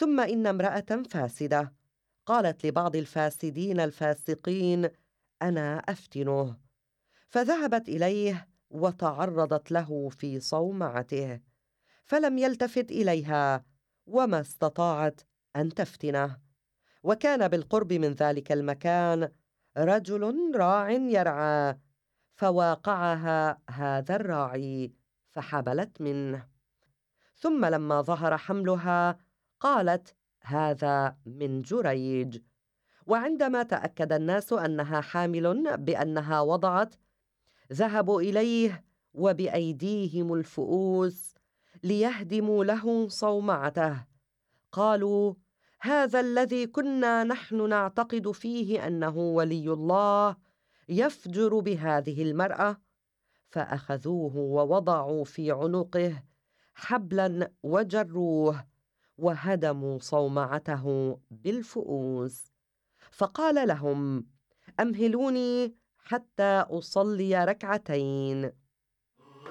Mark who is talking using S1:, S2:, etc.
S1: ثم إن امرأة فاسدة قالت لبعض الفاسدين الفاسقين: أنا أفتنه. فذهبت إليه وتعرضت له في صومعته، فلم يلتفت إليها وما استطاعت أن تفتنه. وكان بالقرب من ذلك المكان رجل راع يرعى، فواقعها هذا الراعي فحبلت منه. ثم لما ظهر حملها قالت: هذا من جريج. وعندما تأكد الناس أنها حامل بأنها وضعت، ذهبوا إليه وبأيديهم الفؤوس ليهدموا له صومعته. قالوا: هذا الذي كنا نحن نعتقد فيه أنه ولي الله يفجر بهذه المرأة. فأخذوه ووضعوا في عنقه حبلا وجروه وهدموا صومعته بالفؤوس. فقال لهم: أمهلوني حتى أصلي ركعتين.